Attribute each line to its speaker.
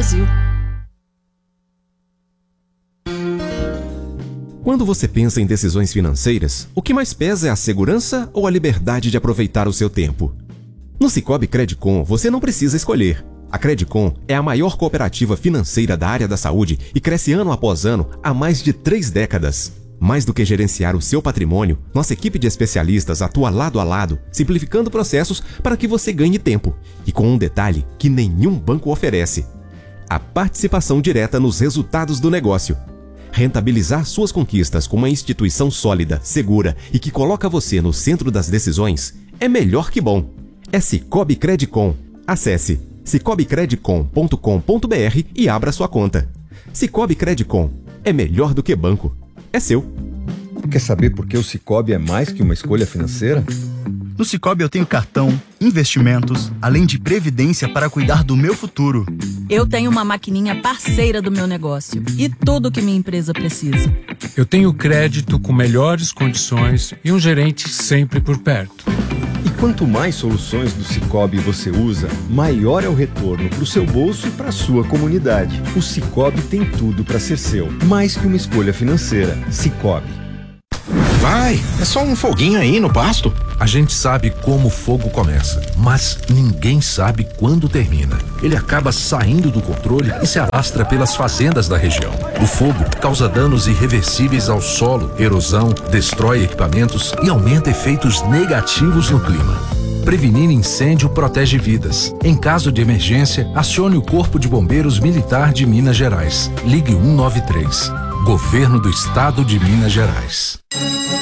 Speaker 1: Brasil.
Speaker 2: Quando você pensa em decisões financeiras, o que mais pesa é a segurança ou a liberdade de aproveitar o seu tempo? No Sicoob Credicom, você não precisa escolher. A Credicom é a maior cooperativa financeira da área da saúde e cresce ano após ano há mais de 3 décadas. Mais do que gerenciar o seu patrimônio, nossa equipe de especialistas atua lado a lado, simplificando processos para que você ganhe tempo. E com um detalhe que nenhum banco oferece: a participação direta nos resultados do negócio. Rentabilizar suas conquistas com uma instituição sólida, segura e que coloca você no centro das decisões é melhor que bom. É Sicoob Credicom. Acesse sicobcredicom.com.br e abra sua conta. Sicoob Credicom é melhor do que banco. É seu.
Speaker 3: Quer saber por que o Sicoob é mais que uma escolha financeira?
Speaker 4: No Sicoob eu tenho cartão, investimentos, além de previdência para cuidar do meu futuro.
Speaker 1: Eu tenho uma maquininha parceira do meu negócio e tudo que minha empresa precisa.
Speaker 5: Eu tenho crédito com melhores condições e um gerente sempre por perto.
Speaker 3: E quanto mais soluções do Sicoob você usa, maior é o retorno para o seu bolso e para a sua comunidade. O Sicoob tem tudo para ser seu. Mais que uma escolha financeira. Sicoob.
Speaker 6: Vai, é só um foguinho aí no pasto.
Speaker 7: A gente sabe como o fogo começa, mas ninguém sabe quando termina. Ele acaba saindo do controle e se alastra pelas fazendas da região. O fogo causa danos irreversíveis ao solo, erosão, destrói equipamentos e aumenta efeitos negativos no clima. Prevenir incêndio protege vidas. Em caso de emergência, acione o Corpo de Bombeiros Militar de Minas Gerais. Ligue 193. Governo do Estado de Minas Gerais.